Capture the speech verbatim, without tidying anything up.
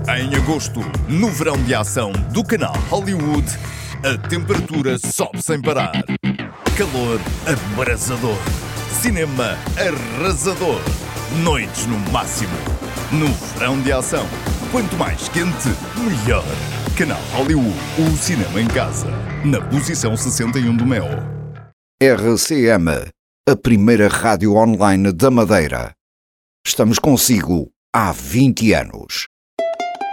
Em agosto, no verão de ação do canal Hollywood, a temperatura sobe sem parar. Calor abrasador. Cinema arrasador. Noites no máximo. No verão de ação, quanto mais quente, melhor. Canal Hollywood, o cinema em casa. Na posição sessenta e um do Mel. R C M, a primeira rádio online da Madeira. Estamos consigo há vinte anos.